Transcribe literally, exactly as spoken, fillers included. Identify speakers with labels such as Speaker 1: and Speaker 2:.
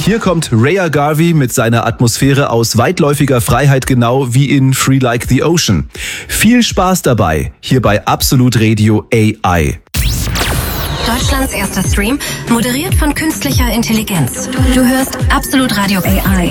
Speaker 1: Hier kommt Raya Garvey mit seiner Atmosphäre aus weitläufiger Freiheit, genau wie in Free Like the Ocean. Viel Spaß dabei, hier bei Absolut Radio A I.
Speaker 2: Deutschlands erster Stream, moderiert von künstlicher Intelligenz. Du hörst Absolut Radio A I.